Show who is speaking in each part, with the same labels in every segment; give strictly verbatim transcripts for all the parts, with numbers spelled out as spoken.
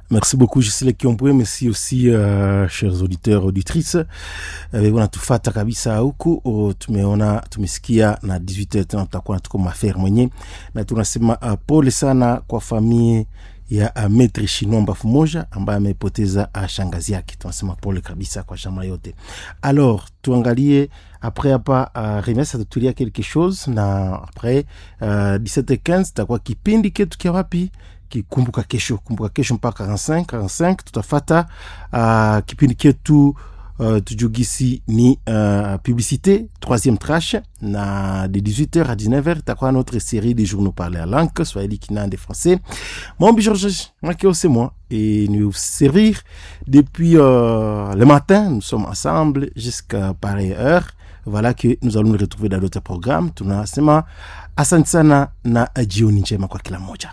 Speaker 1: Merci beaucoup Gisele Kiombwe, merci aussi uh, chers auditeurs auditrices. Uh, wanatufata kabisa huku uh, tumeona tumesikia na dix-huit heures tena tutakuwa tuko mafer mwenye na tunasema uh, pole sana kwa familia ya uh, Maître Chinomba Fumoja ambaye amepoteza uh, shangazi yake. Tunasema pole kabisa kwa jamaa yote. Alors tuangalie après hapa uh, Remes atatulia quelque chose na après uh, dix-sept heures quinze tutakuwa kipindi ketu kia wapi kikumbuka kesho kumbuka kesho mpaka quarante-cinq quarante-cinq tutafata uh, kipindi ketu uh, tujugisi ni uh, publicité troisième tranche na de dix-huit heures à dix-neuf heures tutakuwa notre série des journaux parlés à langue Swahili Kinande français. Mon Georges Makeo c'est moi et nous servir depuis euh, le matin. Nous sommes ensemble jusqu'à pareille heure. Voilà que nous allons nous retrouver dans d'autres programmes. Tunasema asante sana na jioni njema kwa kila mmoja.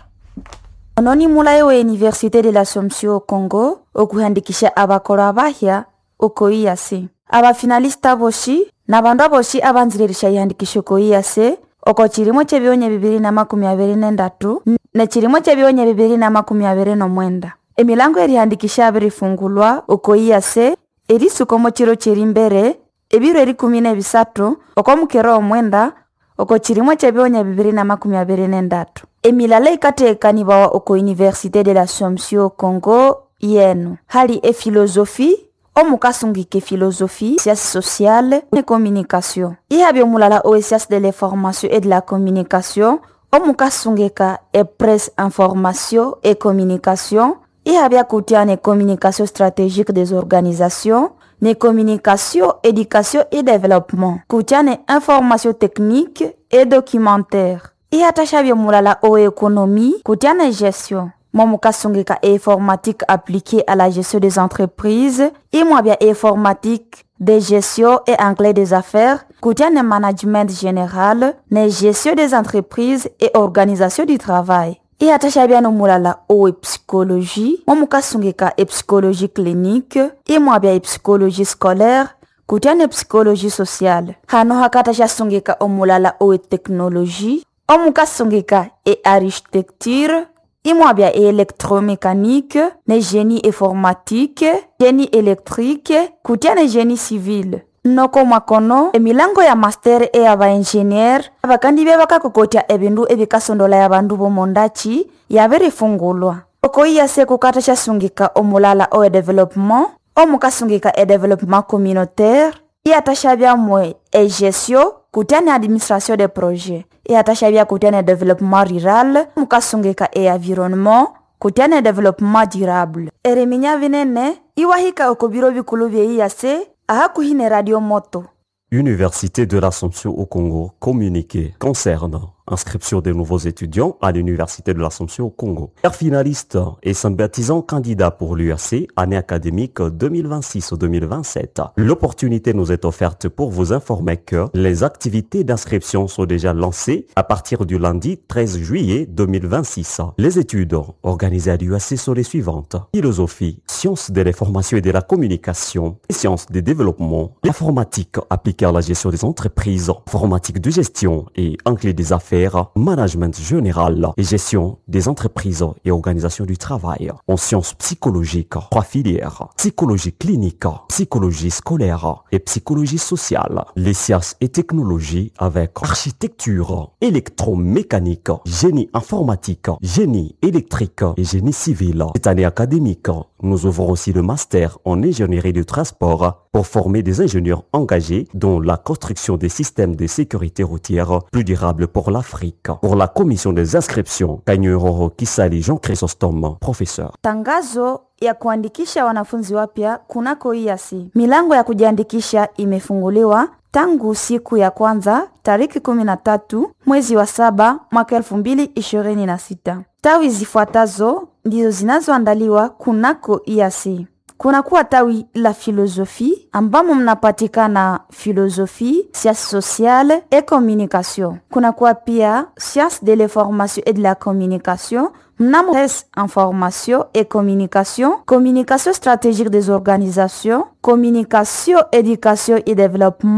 Speaker 2: Ononi mulayo wa Université de l'Assomption au Congo okuhandikisha abakora bahya uko I A C. Aba finalista boshi na bandu boshi abanzirisha yandikisha uko I A C oko chirimo chebionye bibiri na makumi abiri na ndatu na chirimo chebionye bibiri na makumi abiri no mwenda. Emilango erihandikisha abiri fungulwa uko I A C eri sukomo chiro chirimbere ebiro eri kumi na bisatu oko mukero omwenda oko chirimo chebionye bibiri na makumi abiri na ndatu. Emilale ikatekanibawa oko Université de l'Assomption au Congo yenu. Hali e philosophie, omukasungike philosophie, sciences sociales et communication. Ihabyo mulala o sciences de l'information et de la communication, omukasungeka e presse information et communication. Ihabya kutiane communication stratégique des organisations, ne communication, éducation et développement. Kutiane information technique et documentaire. Ihatashabyo mulala o économie, kutiane gestion. Momukasungeka e informatique appliquée à la gestion des entreprises, imwabya informatique de gestion et anglais des affaires, kutiane management général, ne gestion des entreprises et organisation du travail. Ihatashabya no mulala o psychologie, momukasungeka e psychologie clinique, imwabya e psychologie scolaire, kutiane psychologie sociale. Hano hakatashabya omulala o technologie, omukasungeka e architecture, imwabya e électromécanique, ne génie informatique, génie électrique, kutiane génie civil. Noko mwakono emilango ya master e aba engineer abakandi bebaka kokotya ebindu ebikasondola ya bandu bomondachi yabere fungulwa. Oko iya se kukata shasungika omulala o développement, omukasungika e développement communautaire, iatashabya mwe e gestion kutiane administration des projets. Et atashabia kutiane développement rural, mukasungeka e environnement, kutiane développement durable. Ereminya vinene, iwahika okobiro bikulu bye I A C, ahakuhine radio moto.
Speaker 3: Université de l'Assomption au Congo, communiqué concerne inscription des nouveaux étudiants à l'Université de l'Assomption au Congo. Père finaliste et sympathisant candidat pour l'U A C, année académique deux mille vingt-six deux mille vingt-sept. L'opportunité nous est offerte pour vous informer que les activités d'inscription sont déjà lancées à partir du lundi treize juillet deux mille vingt-six. Les études organisées à l'U A C sont les suivantes. Philosophie, sciences de l'information et de la communication, sciences du développement, l'informatique appliquée à la gestion des entreprises, informatique de gestion et anglais des affaires, management général et gestion des entreprises et organisation du travail. En sciences psychologiques, trois filières, psychologie clinique, psychologie scolaire et psychologie sociale. Les sciences et technologies avec architecture, électromécanique, génie informatique, génie électrique et génie civil. Cette année académique, nous ouvrons aussi le master en ingénierie du transport pour former des ingénieurs engagés dans la construction des systèmes de sécurité routière plus durables pour l'Afrique. Pour la commission des inscriptions, Kanyuroro Kisali Jean Chrysostome, professeur.
Speaker 2: Tangazo ya kuandikisha wanafunzi wapya kunako I A C. Milango ya kujiandikisha imefunguliwa tangu siku ya kwanza tariki kumi na tatu mwezi wa saba mwaka elfu mbili ishirini na sita. Tawi zifuatazo ndizo zinazoandaliwa kunako I A C. Kuna kuwa tawi la philosophie ambamo mnapatikana philosophie, sciences sociales et communication. Kuna kuwa pia sciences de l'information et de la communication, mnamo information et communication, communication stratégique des organisations, communication, éducation et développement,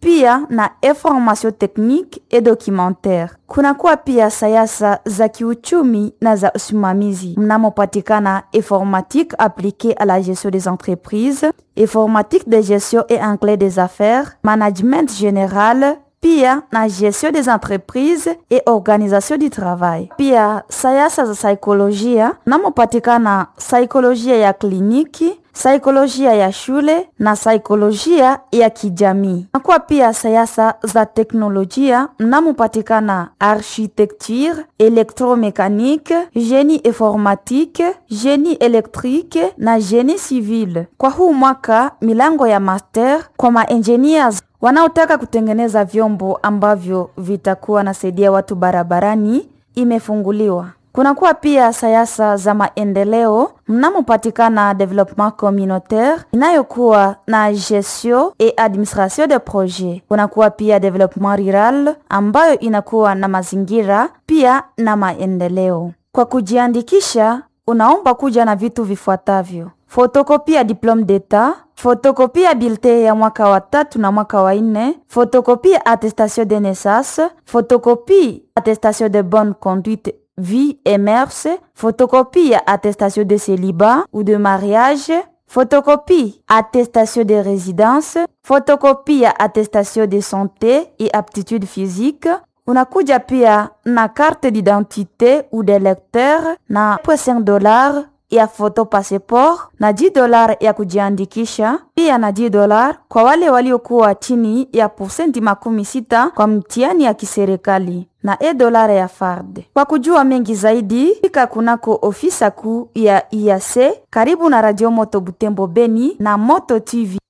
Speaker 2: pia na information technique et documentaire. Kunakuwa pia siasa za kiuchumi na za usimamizi mnamopatikana informatique appliquée à la gestion des entreprises, informatique de gestion et anglais des affaires, management général, pia na gestion des entreprises et organisation du travail. Pia siasa za saikolojia mnamopatikana saikolojia ya kliniki, saikolojia ya shule na saikolojia ya kijamii. Nakuwa pia siasa za teknolojia mnamopatikana architecture, électromécanique, génie informatique, génie électrique na génie civil. Kwa huu mwaka milango ya master kwa ma-engineers wanaotaka kutengeneza vyombo ambavyo vitakuwa nasaidia watu barabarani imefunguliwa. Kunakuwa pia siasa za maendeleo mnamopatikana development communautaire inayokuwa na gestion et administration de projet. Kunakuwa pia development rural ambayo inakuwa na mazingira pia na maendeleo. Kwa kujiandikisha unaomba kuja na vitu vifuatavyo: fotokopia diplome d'etat, fotokopia bulletin ya mwaka wa tatu na mwaka wa nne, fotokopia attestation de naissance, fotokopia attestation de bonne conduite vie et mœurs, photocopie attestation de célibat ou de mariage, photocopie attestation de résidence, photocopie attestation de santé et aptitude physique. Unakuja pia na carte d'identité ou de lecteur na cinq dollars ya photo passeport na dix dollars ya kujiandikisha, pia na dix dollars kwa wale waliokuwa chini ya posenti makumi sita kwa mtihani ya kiserikali na e dolara ya F A R D. Kwa kujua mengi zaidi, fika kunako ofisa kuu ya I A C karibu na Radio Moto Butembo Beni na Moto T V.